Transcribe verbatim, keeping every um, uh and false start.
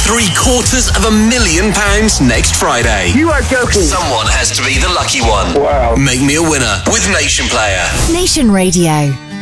three quarters of a million pounds next Friday. You are joking. Someone has to be the lucky one. Wow. Make me a winner with Nation Player. Nation Radio.